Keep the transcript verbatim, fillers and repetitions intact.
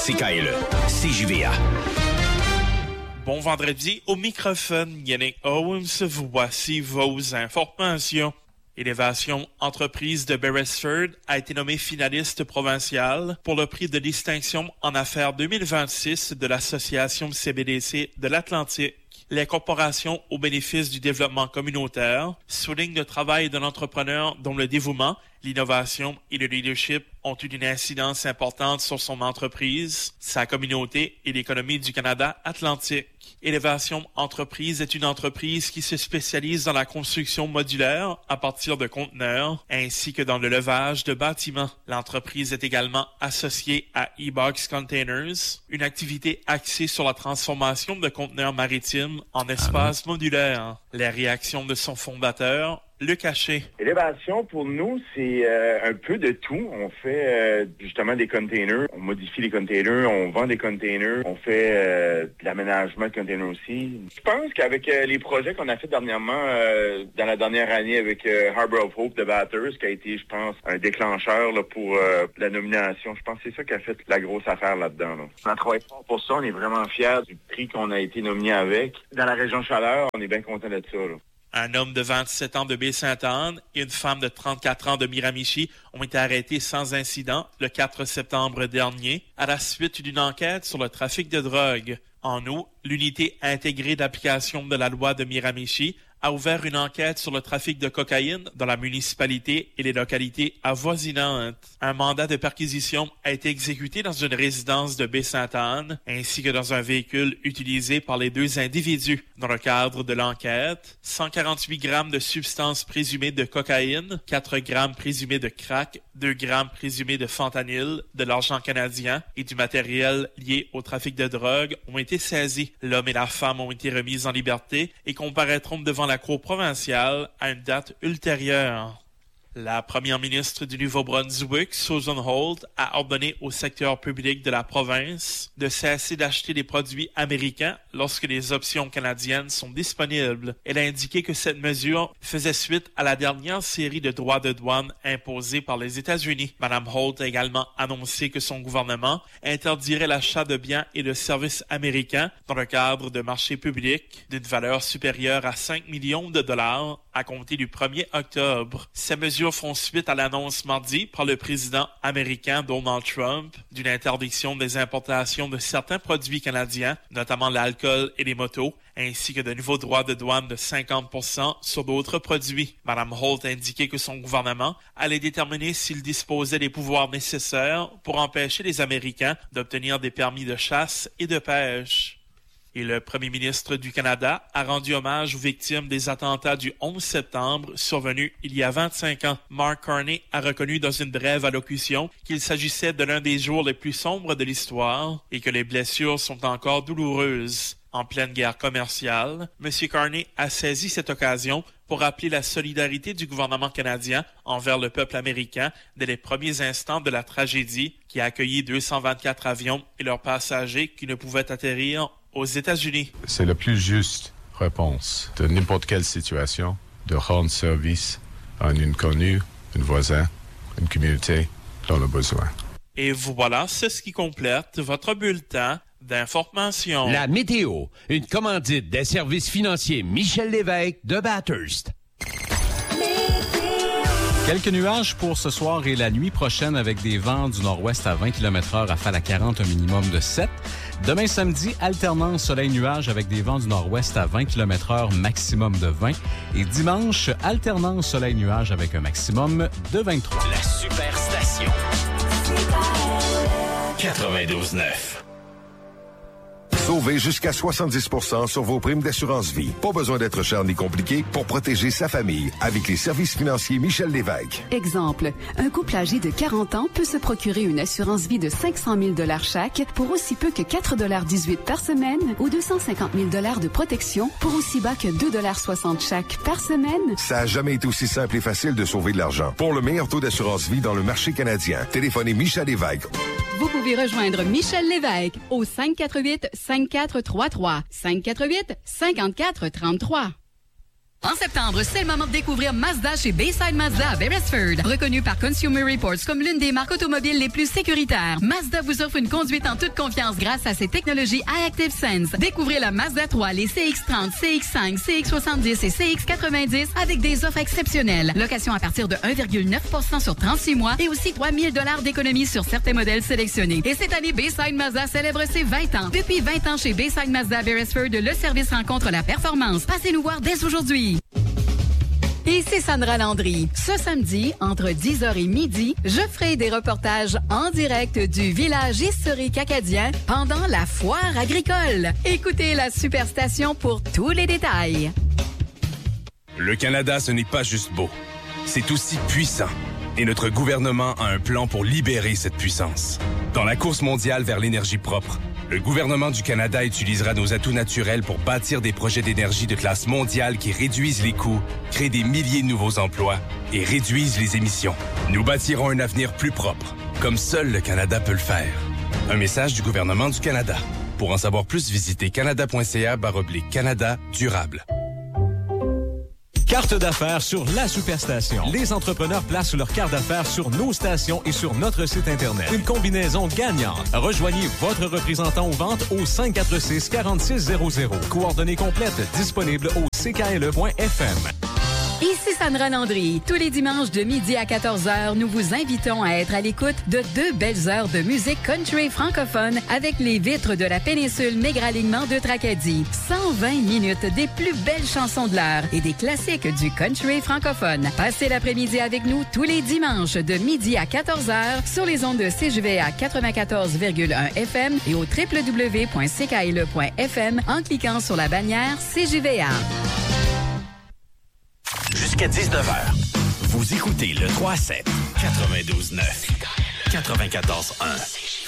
C K L E, C J V A. Bon vendredi, au microphone, Yannick Owens, voici vos informations. Élévation Entreprise de Beresford a été nommée finaliste provinciale pour le prix de distinction en affaires deux mille vingt-six de l'Association C B D C de l'Atlantique. Les corporations au bénéfice du développement communautaire soulignent le travail d'un entrepreneur dont le dévouement, l'innovation et le leadership ont eu une incidence importante sur son entreprise, sa communauté et l'économie du Canada atlantique. Élévation Entreprise est une entreprise qui se spécialise dans la construction modulaire à partir de conteneurs ainsi que dans le levage de bâtiments. L'entreprise est également associée à E-Box Containers, une activité axée sur la transformation de conteneurs maritimes en espaces modulaires. Les réactions de son fondateur, le cachet. Élévation, pour nous, c'est euh, un peu de tout. On fait euh, justement des containers, on modifie les containers, on vend des containers, on fait euh, de l'aménagement de containers aussi. Je pense qu'avec euh, les projets qu'on a fait dernièrement, euh, dans la dernière année avec euh, Harbor of Hope de Bathurst, qui a été, je pense, un déclencheur là, pour euh, la nomination. Je pense que c'est ça qui a fait la grosse affaire là-dedans. Là. On a travaillé fort pour ça, on est vraiment fiers du prix qu'on a été nominé avec. Dans la région Chaleur, on est bien content de ça. Là. Un homme de vingt-sept ans de Baie-Sainte-Anne et une femme de trente-quatre ans de Miramichi ont été arrêtés sans incident le quatre septembre dernier à la suite d'une enquête sur le trafic de drogue. En août, l'unité intégrée d'application de la loi de Miramichi a ouvert une enquête sur le trafic de cocaïne dans la municipalité et les localités avoisinantes. Un mandat de perquisition a été exécuté dans une résidence de Baie-Sainte-Anne ainsi que dans un véhicule utilisé par les deux individus. Dans le cadre de l'enquête, cent quarante-huit grammes de substances présumées de cocaïne, quatre grammes présumés de crack, deux grammes présumés de fentanyl, de l'argent canadien et du matériel lié au trafic de drogue ont été saisis. L'homme et la femme ont été remis en liberté et comparaîtront devant la Cour provinciale à une date ultérieure. La première ministre du Nouveau-Brunswick, Susan Holt, a ordonné au secteur public de la province de cesser d'acheter des produits américains lorsque les options canadiennes sont disponibles. Elle a indiqué que cette mesure faisait suite à la dernière série de droits de douane imposés par les États-Unis. Madame Holt a également annoncé que son gouvernement interdirait l'achat de biens et de services américains dans le cadre de marchés publics d'une valeur supérieure à cinq millions de dollars à compter du premier octobre. Ces mesures font suite à l'annonce mardi par le président américain Donald Trump d'une interdiction des importations de certains produits canadiens, notamment l'alcool et les motos, ainsi que de nouveaux droits de douane de cinquante pour cent sur d'autres produits. Madame Holt a indiqué que son gouvernement allait déterminer s'il disposait des pouvoirs nécessaires pour empêcher les Américains d'obtenir des permis de chasse et de pêche. Et le premier ministre du Canada a rendu hommage aux victimes des attentats du onze septembre survenus il y a vingt-cinq ans. Mark Carney a reconnu dans une brève allocution qu'il s'agissait de l'un des jours les plus sombres de l'histoire et que les blessures sont encore douloureuses. En pleine guerre commerciale, M. Carney a saisi cette occasion pour rappeler la solidarité du gouvernement canadien envers le peuple américain dès les premiers instants de la tragédie qui a accueilli deux cent vingt-quatre avions et leurs passagers qui ne pouvaient atterrir aux États-Unis. C'est la plus juste réponse de n'importe quelle situation de rendre service à un inconnu, un voisin, une communauté dans le besoin. Et voilà, c'est ce qui complète votre bulletin d'information. La météo, une commandite des services financiers Michel Lévesque de Bathurst. Quelques nuages pour ce soir et la nuit prochaine avec des vents du nord-ouest à vingt kilomètres heure, rafale à quarante, un minimum de sept. Demain samedi, alternance soleil-nuage avec des vents du nord-ouest à vingt kilomètres heure, maximum de vingt. Et dimanche, alternance soleil-nuage avec un maximum de vingt-trois. La Superstation. quatre-vingt-douze neuf. Sauvez jusqu'à soixante-dix pour cent sur vos primes d'assurance vie. Pas besoin d'être cher ni compliqué pour protéger sa famille avec les services financiers Michel Lévesque. Exemple, un couple âgé de quarante ans peut se procurer une assurance vie de cinq cent mille dollars chaque pour aussi peu que quatre dollars dix-huit par semaine ou deux cent cinquante mille dollars de protection pour aussi bas que deux dollars soixante chaque par semaine. Ça a jamais été aussi simple et facile de sauver de l'argent. Pour le meilleur taux d'assurance vie dans le marché canadien, téléphonez Michel Lévesque. Vous pouvez rejoindre Michel Lévesque au cinq quatre huit, cinq quatre trois trois, cinq quatre huit, cinq quatre trois trois. En septembre, c'est le moment de découvrir Mazda chez Bayside Mazda à Beresford. Reconnu par Consumer Reports comme l'une des marques automobiles les plus sécuritaires, Mazda vous offre une conduite en toute confiance grâce à ses technologies iActive Sense. Découvrez la Mazda trois, les C X trente, C X cinq, C X soixante-dix et C X quatre-vingt-dix avec des offres exceptionnelles. Location à partir de un virgule neuf pour cent sur trente-six mois et aussi trois mille dollars d'économie sur certains modèles sélectionnés. Et cette année, Bayside Mazda célèbre ses vingt ans. Depuis vingt ans chez Bayside Mazda à Beresford, le service rencontre la performance. Passez nous voir dès aujourd'hui. Ici Sandra Landry. Ce samedi, entre dix heures et midi, je ferai des reportages en direct du village historique acadien pendant la foire agricole. Écoutez la Superstation pour tous les détails. Le Canada, ce n'est pas juste beau. C'est aussi puissant. Et notre gouvernement a un plan pour libérer cette puissance. Dans la course mondiale vers l'énergie propre, le gouvernement du Canada utilisera nos atouts naturels pour bâtir des projets d'énergie de classe mondiale qui réduisent les coûts, créent des milliers de nouveaux emplois et réduisent les émissions. Nous bâtirons un avenir plus propre, comme seul le Canada peut le faire. Un message du gouvernement du Canada. Pour en savoir plus, visitez canada.ca barre oblique Canada durable. Carte d'affaires sur la Superstation. Les entrepreneurs placent leur carte d'affaires sur nos stations et sur notre site Internet. Une combinaison gagnante. Rejoignez votre représentant aux ventes au cinq quatre six, quatre six zéro zéro. Coordonnées complètes disponibles au c k l e point f m. Ici Sandra Landry. Tous les dimanches de midi à quatorze heures, nous vous invitons à être à l'écoute de deux belles heures de musique country francophone avec les vitres de la péninsule Mégralignement de Tracadie. cent vingt minutes des plus belles chansons de l'heure et des classiques du country francophone. Passez l'après-midi avec nous tous les dimanches de midi à quatorze heures sur les ondes de C J V A quatre-vingt-quatorze virgule un F M et au w w w point c k l e point f m en cliquant sur la bannière C J V A. Jusqu'à dix-neuf heures, vous écoutez le trois sept quatre-vingt-douze neuf quatre-vingt-quatorze un.